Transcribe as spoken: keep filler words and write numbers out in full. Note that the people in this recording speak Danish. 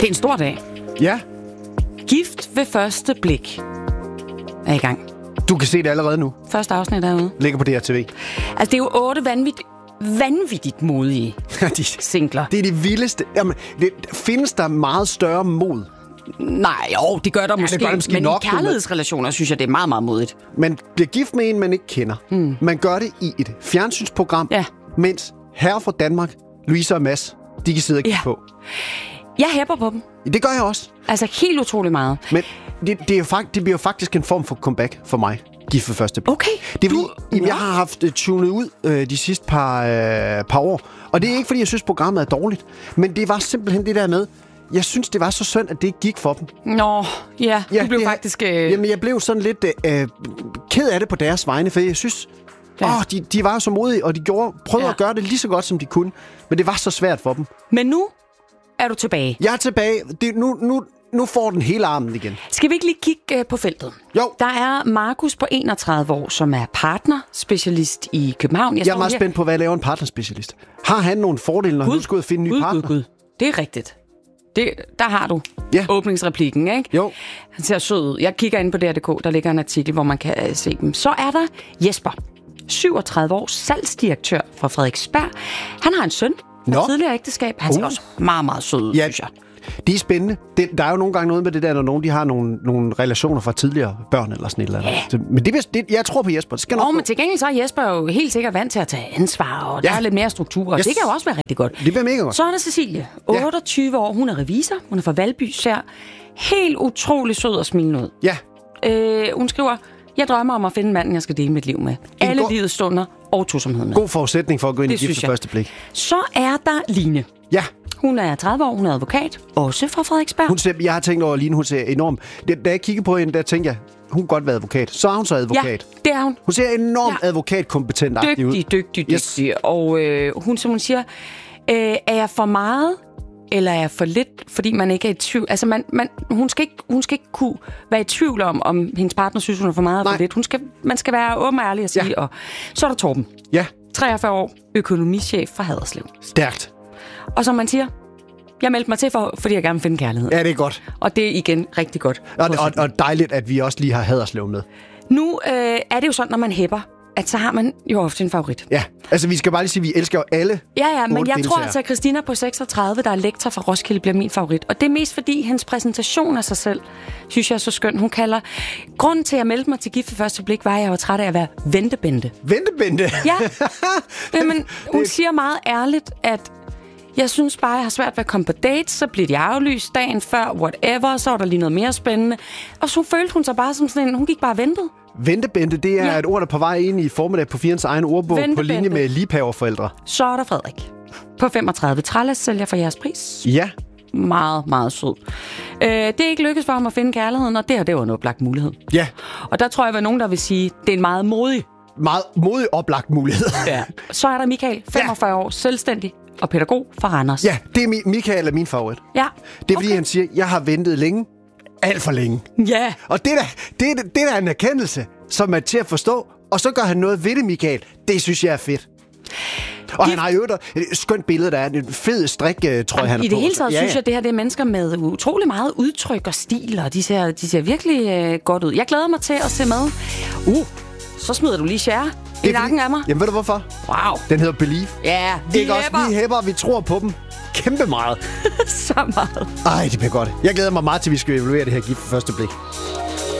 Det er en stor dag. Ja. Gift ved første blik er i gang. Du kan se det allerede nu. Første afsnit derude. Ligger på D R T V. Altså, det er jo otte vanvittigt, vanvittigt modige de, singler. Det er det vildeste. Jamen, det, findes der meget større mod? Nej, jo, det gør der ja, måske. Det gør der måske men nok, i kærlighedsrelationer synes jeg, det er meget, meget modigt. Man bliver gift med en, man ikke kender. Hmm. Man gør det i et fjernsynsprogram, ja. mens herre fra Danmark, Louise og Mads, de kan sidde og kigge ja. på. Jeg hæpper på dem. Det gør jeg også. Altså helt utrolig meget. Men det, det, er jo fakt, det bliver jo faktisk en form for comeback for mig. Gift for første blik. Okay. Det er fordi, du... jeg har haft tunet ud øh, de sidste par, øh, par år. Og det er ikke, fordi jeg synes, programmet er dårligt. Men det var simpelthen det der med, jeg synes, det var så synd, at det ikke gik for dem. Nå, ja. ja du blev det, faktisk... Øh... Jamen, jeg blev sådan lidt øh, ked af det på deres vegne, for jeg synes... Ja. Åh, de, de var så modige, og de gjorde, prøvede ja. at gøre det lige så godt, som de kunne. Men det var så svært for dem. Men nu er du tilbage. Jeg er tilbage. Det, nu, nu, nu får den hele armen igen. Skal vi ikke lige kigge uh, på feltet? Jo. Der er Markus på enogtredive år, som er partnerspecialist i København. Jeg, jeg er meget her. spændt på, hvad laver en partnerspecialist. Har han nogle fordele, når Gud. han skal ud og finde en ny Gud, partner? Gud, Gud. Det er rigtigt. Det, der har du ja. åbningsreplikken, ikke? Jo. Han ser sød ud. Jeg kigger ind på D R punktum d k, der ligger en artikel, hvor man kan uh, se dem. Så er der Jesper, syvogtredive år, salgsdirektør fra Frederiksberg. Han har en søn fra tidligere ægteskab. Han ser uh. også meget, meget sød ud, ja. synes jeg. Det er spændende. Det, der er jo nogle gange noget med det der, når nogen de har nogle, nogle relationer fra tidligere børn eller sådan et eller andet. Ja. Men det, det, jeg tror på Jesper. Det skal nok oh, gå. Men til gengæld så er Jesper jo helt sikkert vant til at tage ansvar, og ja. der er lidt mere struktur, og yes. det kan jo også være rigtig godt. Det bliver mega godt. Så er der Cecilie, otteogtyve år. Hun er revisor. Hun er fra Valby. Ser helt utrolig sød og smilende ud. Ja. Øh, hun skriver, jeg drømmer om at finde manden, jeg skal dele mit liv med. En Alle go- livets stunder og tosomhed med. God forudsætning for at gå ind det i gift for første blik. Så er der Line. Ja. Hun er tredive år, hun er advokat, også fra Frederiksberg. Hun ser, jeg har tænkt over, at Line, hun ser enormt... Da jeg kiggede på hende, der tænkte jeg, hun kunne godt være advokat. Så er hun så advokat. Ja, det er hun. Hun ser enormt ja. advokatkompetent ud. Dygtig, dygtig, yes. dygtig. Og øh, hun, som hun siger, øh, er jeg for meget, eller er jeg for lidt, fordi man ikke er i tvivl? Altså, man, man, hun, skal ikke, hun skal ikke kunne være i tvivl om, om hendes partner synes, hun er for meget eller for lidt. Hun skal, man skal være åben og ærlig at sige. Ja. Og så er der Torben. Ja. treogfyrre år, økonomichef fra Haderslev. Stærkt. Og som man siger, jeg meldte mig til, for, fordi jeg gerne vil finde kærlighed. Ja, det er godt. Og det er igen rigtig godt. Og, og, og dejligt, at vi også lige har Haderslev med. Nu øh, er det jo sådan, når man hæpper, at så har man jo ofte en favorit. Ja, altså vi skal bare lige sige, at vi elsker jo alle. Ja, ja, men jeg tror altså, at Christina på seksogtredive, der er lektor fra Roskilde, bliver min favorit. Og det er mest fordi, hendes præsentation af sig selv, synes jeg er så skøn. Hun kalder, grunden til, at jeg meldte mig til gift ved første blik, var, at jeg var træt af at være ventebente. Ventebente? Ja. Jamen, hun siger meget ærligt, at jeg synes bare, jeg har svært ved at komme på dates, så bliver de aflyst dagen før, whatever, så var der lige noget mere spændende. Og så følte hun sig bare som sådan en, hun gik bare og ventede. Ventebente, det er ja. et ord, der er på vej ind i formiddag på Firens egen ordbog på linje med ligepaverforældre. Så er der Frederik på femogtredive. Trælles sælger for jeres pris. Ja. Meget, meget sød. Øh, det er ikke lykkedes for ham at finde kærligheden, og det her, det var en oplagt mulighed. Ja. Og der tror jeg, at nogen, der vil sige, det er en meget modig. Meget modig oplagt mulighed. Ja. Så er der Michael, femogfyrre ja. år, selvstændig og pædagog fra Randers. Ja, det er Mi- Michael er min favorit. Ja. Det er fordi, okay. han siger, jeg har ventet længe. Alt for længe. Ja. Og det der, det, det der er en erkendelse, som er til at forstå, og så gør han noget ved det, Michael. Det synes jeg er fedt. Og det... han har jo et skønt billede, der er en fed strik, tror jeg, han er på. I det hele taget ja, synes ja. jeg, at det her det er mennesker med utrolig meget udtryk og stil, og de ser, de ser virkelig øh, godt ud. Jeg glæder mig til at se med. Uh, så smider du lige share i nakken af mig. Jamen ved du hvorfor? Wow. Den hedder Believe. Ja, vi ikke hæpper. Også, vi hæpper, og vi tror på dem. Kæmpe meget. Så meget. Ej, det bliver godt. Jeg glæder mig meget til, at vi skal evaluere det her gift for første blik.